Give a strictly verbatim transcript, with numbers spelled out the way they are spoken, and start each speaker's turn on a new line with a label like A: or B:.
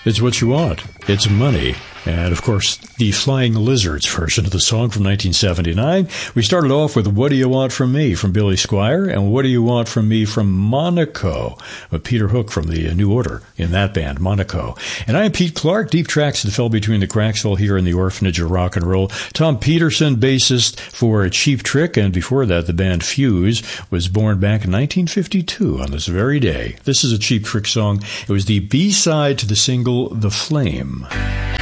A: It's what you want. It's money. And, of course, the Flying Lizards version of the song from nineteen seventy-nine. We started off with What Do You Want From Me from Billy Squier, and What Do You Want From Me from Monaco, with Peter Hook from the New Order in that band, Monaco. And I'm Pete Clark, deep tracks that fell between the cracks while here in the Orphanage of Rock and Roll. Tom Peterson, bassist for Cheap Trick, and before that, the band Fuse, was born back in nineteen fifty-two on this very day. This is a Cheap Trick song. It was the B-side to the single The Flame.